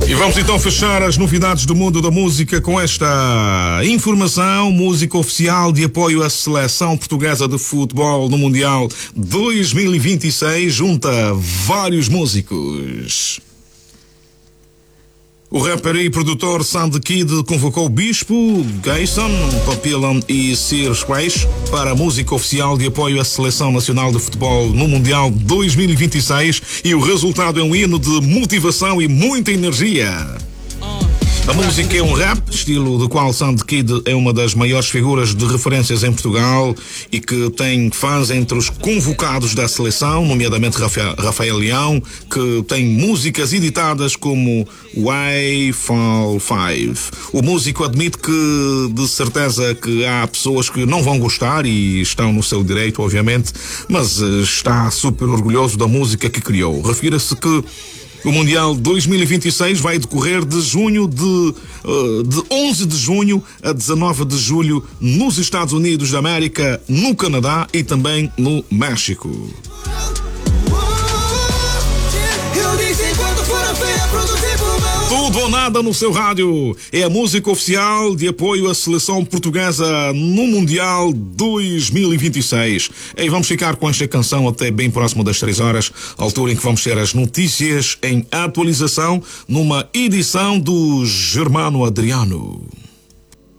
E vamos então fechar as novidades do mundo da música com esta informação. Música oficial de apoio à seleção portuguesa de futebol no Mundial 2026 junta vários músicos. O rapper e produtor Sam the Kid convocou Bispo, Gayson, Papillon e Sir Squash para a música oficial de apoio à Seleção Nacional de Futebol no Mundial 2026 e o resultado é um hino de motivação e muita energia. A música é um rap, estilo do qual Sam the Kid é uma das maiores figuras de referências em Portugal e que tem fãs entre os convocados da seleção, nomeadamente Rafael Leão, que tem músicas editadas como Why Fall Five. O músico admite que, de certeza, que há pessoas que não vão gostar e estão no seu direito, obviamente, mas está super orgulhoso da música que criou. Refira-se que o Mundial 2026 vai decorrer de 11 de junho a 19 de julho nos Estados Unidos da América, no Canadá e também no México. Tudo ou nada no seu rádio. É a música oficial de apoio à seleção portuguesa no Mundial 2026. E vamos ficar com esta canção até bem próximo das 3 horas, altura em que vamos ter as notícias em atualização numa edição do Germano Adriano.